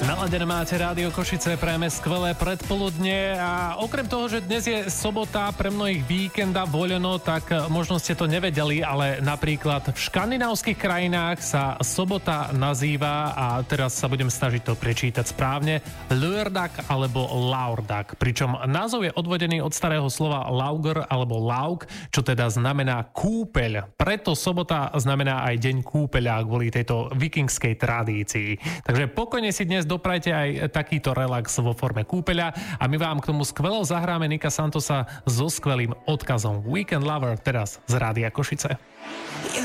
Naladené máte Rádio Košice, prejme skvelé predpoludne a okrem toho, že dnes je sobota, pre mnohých víkenda voľno, tak možno ste to nevedeli, ale napríklad v škandinávskych krajinách sa sobota nazýva, a teraz sa budem snažiť to prečítať správne, lørdag alebo laurdag, pričom názov je odvodený od starého slova lauger alebo laug, čo teda znamená kúpeľ. Preto sobota znamená aj deň kúpeľa kvôli tejto vikingskej tradícii. Takže pokojne si dnes doprajte aj takýto relax vo forme kúpeľa a my vám k tomu skvelo zahráme Nika Santosa so skvelým odkazom Weekend Lover teraz z Rádia Košice.